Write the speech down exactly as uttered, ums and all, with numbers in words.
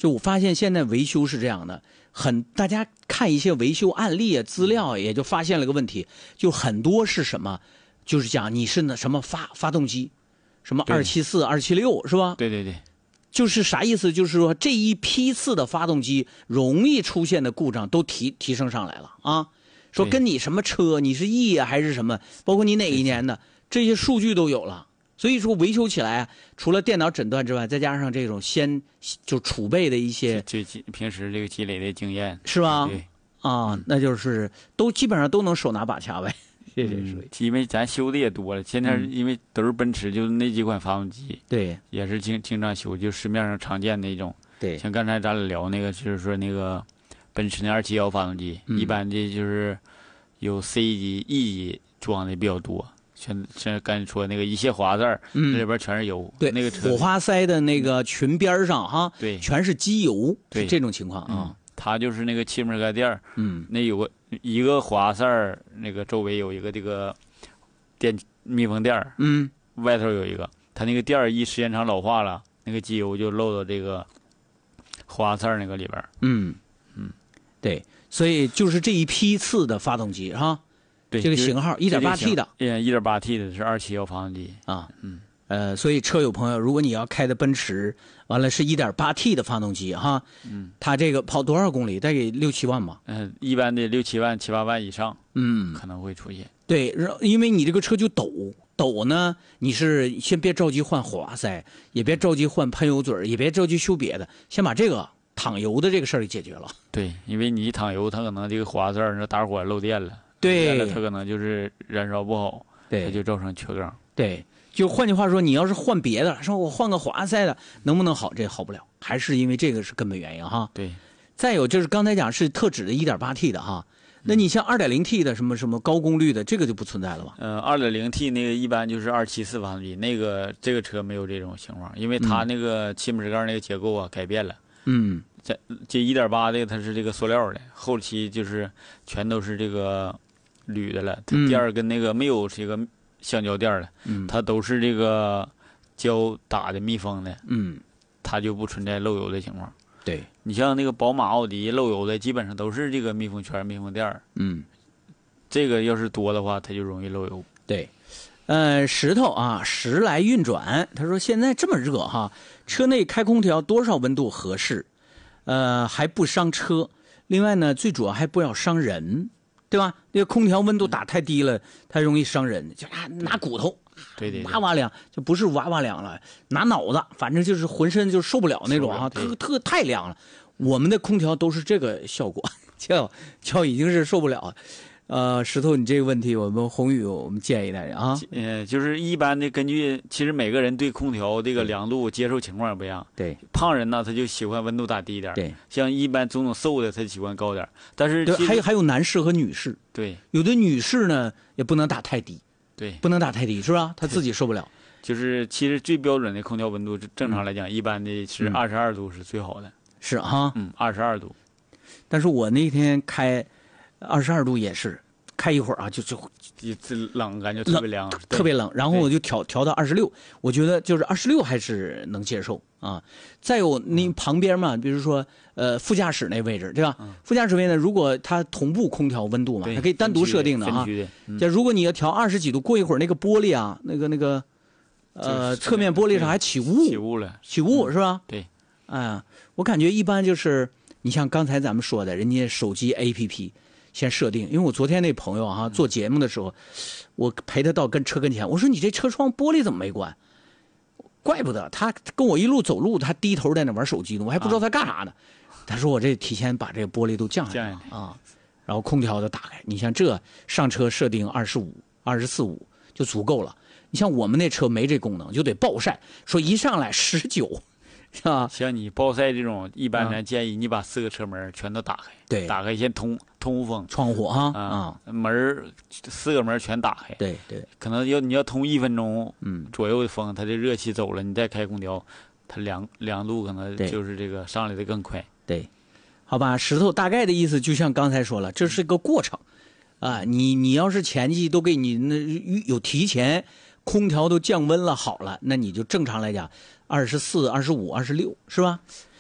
就我发现现在维修是这样的，很大家看一些维修案例啊资料，也就发现了个问题，就很多是什么，就是讲你是那什么发发动机，什么二七四、二七六是吧？ 对对对， 就是啥意思？就是说这一批次的发动机容易出现的故障都提提升上来了啊。说跟你什么车，你是 E 啊还是什么，包括你哪一年的，这些数据都有了。所以说维修起来，除了电脑诊断之外，再加上这种先就储备的一些， 这平时这个积累的经验， 是吧？ 对啊，那就是都基本上都能手拿把掐呗。这是嗯，因为咱修的也多了，现在因为都是奔驰，就是那几款发动机， 对， 也是经经常修，就市面上常见的一种。 对， 像刚才咱俩聊那个，就是说那个奔驰那二七幺发动机， 嗯、 一般的就是有 C 级、E 级装的比较多。像像刚才说那个一些滑塞儿， 嗯， 那里边全是油。 对， 那个车火花塞的那个裙边上哈， 对， 全是机油， 对， 是这种情况啊。 嗯，它就是那个气门盖垫儿， 嗯， 那有个一个滑塞儿，那个周围有一个这个电密封垫儿， 嗯， 外头有一个，它那个垫儿一时间长老化了，那个机油就漏到这个滑塞儿那个里边。 嗯嗯，对，所以就是这一批次的发动机哈。 对， 这个型号 一点八 T 的， 嗯 ，一点八 T 的是二七幺发动机啊， 嗯， 呃，所以车友朋友，如果你要开的奔驰，完了是 一点八 T 的发动机哈， 嗯， 它这个跑多少公里？大概六七万吧， 嗯、呃，一般的六七万、七八万以上， 嗯， 可能会出现。 对，因为你这个车就抖抖呢，你是先别着急换火花塞，也别着急换喷油嘴，也别着急修别的，先把这个淌油的这个事儿给解决了。 对，因为你一淌油，它可能这个火花塞那打火漏电了。 对， 它可能就是燃烧不好， 对， 它就造成缺缸。 对，就换句话说，你要是换别的，说我换个火花塞的，能不能好？这好不了，还是因为这个是根本原因哈。 对。 再有就是刚才讲是特指的 一点八 T 的哈，那你像 二点零 T 的什么什么高功率的，这个就不存在了吧？ 呃 ，二点零 T 那个一般就是二七四发动机，那个这个车没有这种情况，因为它那个气门盖那个结构啊改变了。 嗯。 这这 一点八 的它是这个塑料的，后期就是全都是这个。铝的了，它垫儿跟那个没有这个橡胶垫儿了， 嗯， 它都是这个胶打的密封的， 嗯， 它就不存在漏油的情况。 对， 你像那个宝马、奥迪漏油的，基本上都是这个密封圈、密封垫儿， 嗯， 这个要是多的话，它就容易漏油。 对，呃，石头啊，时来运转，他说现在这么热哈，车内开空调多少温度合适？呃，还不伤车，另外呢，最主要还不要伤人。对吧？这个空调温度打太低了，它容易伤人，就啊拿骨头， 对对， 哇哇凉，就不是哇哇凉了，拿脑子，反正就是浑身就受不了那种啊，特特太凉了。我们的空调都是这个效果，叫叫已经是受不了。呃，石头，你这个问题，我们宏宇我们建议大家啊， 呃，就是一般的根据，其实每个人对空调这个凉度接受情况也不一样。 对， 胖人呢，他就喜欢温度打低一点。 对， 像一般种种瘦的，他喜欢高点。但是对，还有还有男士和女士。 对， 有的女士呢也不能打太低。 对， 不能打太低，是吧？她自己受不了。 就是其实最标准的空调温度，正常来讲，嗯、一般的是二十二度是最好的。 是哈， 嗯，二十二度。 但是我那天开二十二度也是。开一会儿啊，就就一冷，感觉特别凉， 特别冷。然后我就调调到二十六，我觉得就是二十六还是能接受啊。再有那旁边嘛，比如说呃副驾驶那位置，对吧？ 嗯、 副驾驶位呢，如果它同步空调温度嘛，它可以单独设定的啊。就、嗯、如果你要调二十几度，过一会儿那个玻璃啊，那个那个呃侧面玻璃上还起雾， 起雾了， 起雾、嗯、是吧？ 对。 哎呀，我感觉一般就是你像刚才咱们说的，人家手机 A P P。先设定，因为我昨天那朋友哈、啊、做节目的时候，我陪他到跟车跟前，我说你这车窗玻璃怎么没关？怪不得他跟我一路走路，他低头在那玩手机呢，我还不知道他干啥呢。啊、他说我这提前把这个玻璃都降下来了啊，然后空调都打开。你像这上车设定二十五、二十四五就足够了。你像我们那车没这功能，就得暴晒，说一上来十九。是吧？ 像你暴晒这种，一般咱建议你把四个车门全都打开， 对， 打开先通通风， 窗户哈啊，门四个门全打开， 对对， 可能要你要通一分钟嗯左右的风，它这热气走了，你再开空调，它凉凉度可能就是这个上来的更快。 对，好吧，石头大概的意思就像刚才说了，这是个过程啊，你你要是前期都给你那有提前。空调都降温了，好了，那你就正常来讲，二十四、二十五、二十六，是吧？